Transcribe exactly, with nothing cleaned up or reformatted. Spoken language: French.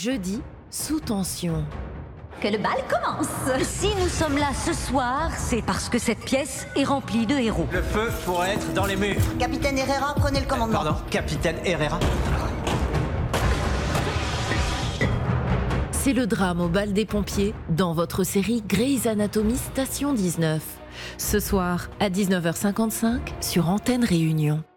Jeudi, sous tension. Que le bal commence. Si nous sommes là ce soir, c'est parce que cette pièce est remplie de héros. Le feu pourrait être dans les murs. Capitaine Herrera, prenez le commandement. Pardon, Capitaine Herrera. C'est le drame au bal des pompiers dans votre série Grey's Anatomy Station dix-neuf. Ce soir à dix-neuf heures cinquante-cinq sur Antenne Réunion.